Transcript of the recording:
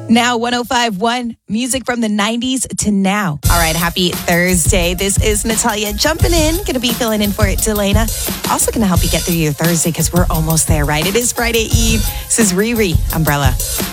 Now 105.1, music from the 90s to now. All right, happy Thursday. This is Natalia jumping in. Going to be filling in for it, Delana. Also going to help you get through your Thursday because we're almost there, right? It is Friday Eve. This is Riri, Umbrella.